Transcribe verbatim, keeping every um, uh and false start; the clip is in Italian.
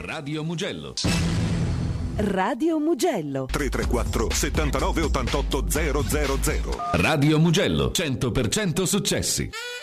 Radio Mugello. Radio Mugello tre tre quattro settantanove ottantotto zero zero zero. Radio Mugello, cento per cento successi.